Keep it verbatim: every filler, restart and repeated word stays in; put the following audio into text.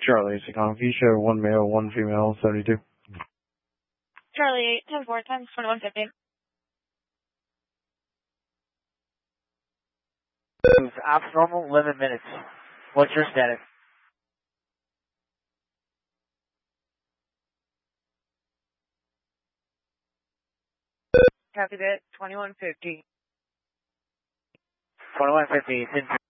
Charlie, it's Economy. You show one male, one female, seventy-two. Charlie, eight, ten four, times twenty-one fifty. Ops normal, eleven minutes. What's your status? Copy that, twenty-one fifty. twenty-one fifty, it's in